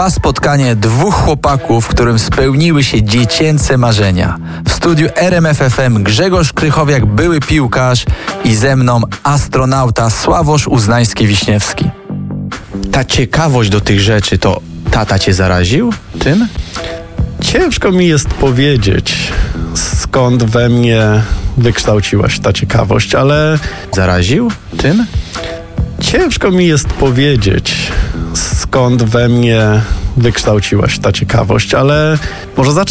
trwa spotkanie dwóch chłopaków, w którym spełniły się dziecięce marzenia. W studiu RMF FM Grzegorz Krychowiak, były piłkarz, i ze mną astronauta Sławosz Uznański-Wiśniewski. Ta ciekawość do tych rzeczy, to tata cię zaraził tym? Ciężko mi jest powiedzieć, skąd we mnie wykształciłaś ta ciekawość, ale Zaraził tym? ciężko mi jest powiedzieć, skąd we mnie wykształciłaś ta ciekawość, ale może